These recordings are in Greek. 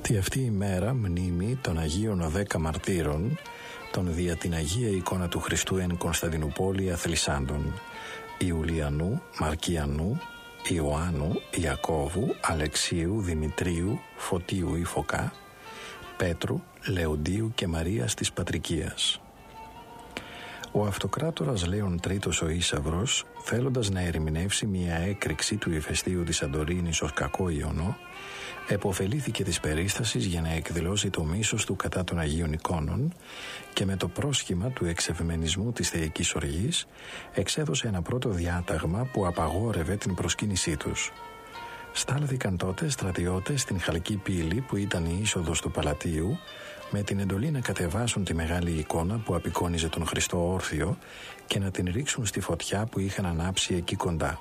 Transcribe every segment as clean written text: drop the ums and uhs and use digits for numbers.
Τη αυτή η μέρα μνήμη των Αγίων 10 Μαρτύρων, των δια την Αγία εικόνα του Χριστού εν Κωνσταντινούπολη αθλισάντων, Ιουλιανού, Μαρκιανού, Ιωάννου, Ιακώβου, Αλεξίου, Δημητρίου, Φωτίου ή Φωκά, Πέτρου, Λεοντίου και Μαρίας της Πατρικίας. Ο αυτοκράτορας Λέων Τρίτος ο Ίσαυρος, θέλοντας να ερμηνεύσει μια έκρηξη του ηφαιστείου της Σαντορίνης ως κακό ιονό, επωφελήθηκε της περίστασης για να εκδηλώσει το μίσος του κατά των Αγίων εικόνων και με το πρόσχημα του εξευμενισμού της θεϊκής οργής εξέδωσε ένα πρώτο διάταγμα που απαγόρευε την προσκύνησή τους. Στάλθηκαν τότε στρατιώτες στην Χαλκή Πύλη που ήταν η είσοδος του Παλατίου με την εντολή να κατεβάσουν τη μεγάλη εικόνα που απεικόνιζε τον Χριστό όρθιο και να την ρίξουν στη φωτιά που είχαν ανάψει εκεί κοντά.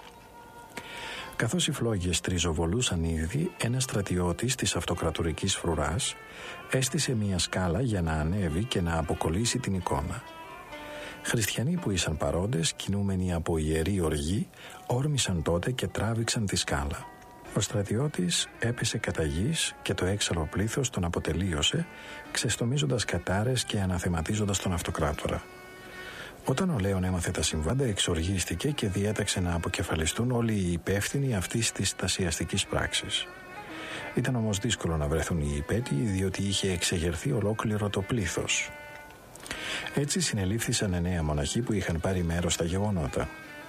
Καθώς οι φλόγες τριζοβολούσαν ήδη, ένας στρατιώτης της αυτοκρατορικής φρουράς έστησε μια σκάλα για να ανέβει και να αποκολλήσει την εικόνα. Χριστιανοί που ήσαν παρόντες, κινούμενοι από ιερή οργή, όρμησαν τότε και τράβηξαν τη σκάλα. Ο στρατιώτης έπεσε κατά γης και το έξαλλο πλήθος τον αποτελείωσε, ξεστομίζοντας κατάρες και αναθεματίζοντας τον αυτοκράτορα. Όταν ο Λέων έμαθε τα συμβάντα, εξοργίστηκε και διέταξε να αποκεφαλιστούν όλοι οι υπεύθυνοι αυτής της τασιαστικής πράξης. Ήταν όμως δύσκολο να βρεθούν οι υπέτειοι, διότι είχε εξεγερθεί ολόκληρο το πλήθος. Έτσι συνελήφθησαν 9 μοναχοί που είχαν πάρει μέρος στα γεγονότα.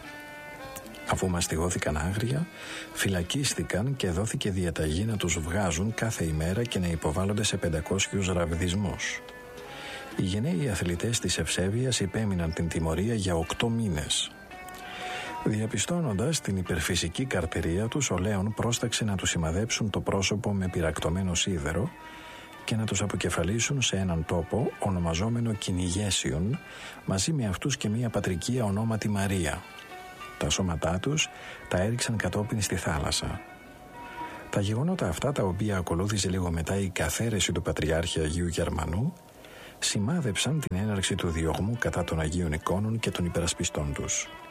Αφού μαστιγώθηκαν άγρια, φυλακίστηκαν και δόθηκε διαταγή να τους βγάζουν κάθε ημέρα και να υποβάλλονται σε 500 ραβδισμούς. Οι γενναίοι αθλητές της Ευσέβειας υπέμειναν την τιμωρία για 8 μήνες. Διαπιστώνοντας την υπερφυσική καρτηρία τους, ο Λέων πρόσταξε να τους σημαδέψουν το πρόσωπο με πυρακτωμένο σίδερο και να τους αποκεφαλίσουν σε έναν τόπο ονομαζόμενο Κυνηγέσιον, μαζί με αυτούς και μία πατρικία ονόματι Μαρία. Τα σώματά τους τα έριξαν κατόπιν στη θάλασσα. Τα γεγονότα αυτά, τα οποία ακολούθησε λίγο μετά η καθαίρεση του Πατριάρχη Αγίου Γερμανού, σημάδεψαν την έναρξη του διωγμού κατά των Αγίων εικόνων και των υπερασπιστών τους.